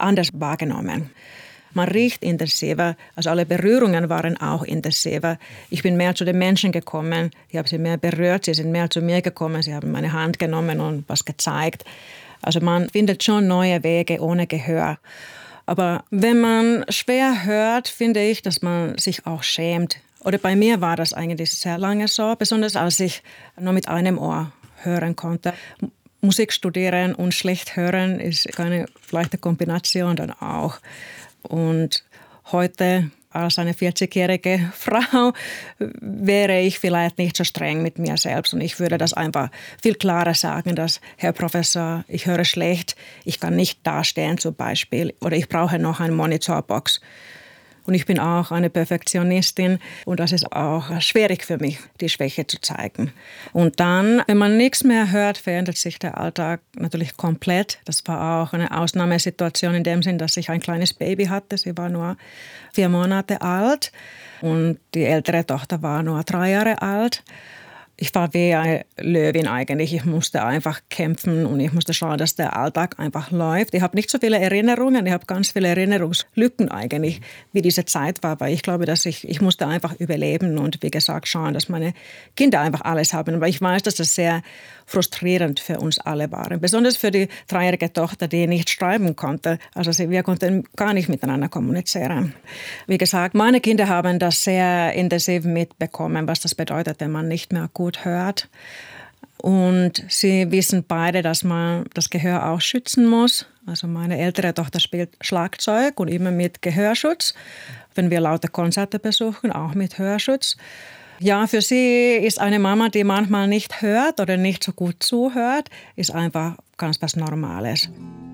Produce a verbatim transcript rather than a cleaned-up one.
anders wahrgenommen. Man riecht intensiver, also alle Berührungen waren auch intensiver. Ich bin mehr zu den Menschen gekommen, ich habe sie mehr berührt, sie sind mehr zu mir gekommen, sie haben meine Hand genommen und was gezeigt. Also man findet schon neue Wege ohne Gehör. Aber wenn man schwer hört, finde ich, dass man sich auch schämt. Oder bei mir war das eigentlich sehr lange so, besonders als ich nur mit einem Ohr hören konnte. Musik studieren und schlecht hören ist keine leichte Kombination dann auch. Und heute als eine vierzigjährige Frau wäre ich vielleicht nicht so streng mit mir selbst und ich würde das einfach viel klarer sagen, dass Herr Professor, ich höre schlecht, ich kann nicht dastehen zum Beispiel oder ich brauche noch eine Monitorbox. Und ich bin auch eine Perfektionistin und das ist auch schwierig für mich, die Schwäche zu zeigen. Und dann, wenn man nichts mehr hört, verändert sich der Alltag natürlich komplett. Das war auch eine Ausnahmesituation in dem Sinn, dass ich ein kleines Baby hatte. Sie war nur vier Monate alt und die ältere Tochter war nur drei Jahre alt. Ich war wie eine Löwin eigentlich. Ich musste einfach kämpfen und ich musste schauen, dass der Alltag einfach läuft. Ich habe nicht so viele Erinnerungen, ich habe ganz viele Erinnerungslücken eigentlich, wie diese Zeit war. Weil ich glaube, dass ich, ich musste einfach überleben und wie gesagt schauen, dass meine Kinder einfach alles haben. Aber ich weiß, dass das sehr frustrierend für uns alle war. Besonders für die dreijährige Tochter, die nicht schreiben konnte. Also wir konnten gar nicht miteinander kommunizieren. Wie gesagt, meine Kinder haben das sehr intensiv mitbekommen, was das bedeutet, wenn man nicht mehr gut hört. Und sie wissen beide, dass man das Gehör auch schützen muss. Also meine ältere Tochter spielt Schlagzeug und immer mit Gehörschutz. Wenn wir laute Konzerte besuchen, auch mit Hörschutz. Ja, für sie ist eine Mama, die manchmal nicht hört oder nicht so gut zuhört, ist einfach ganz was Normales.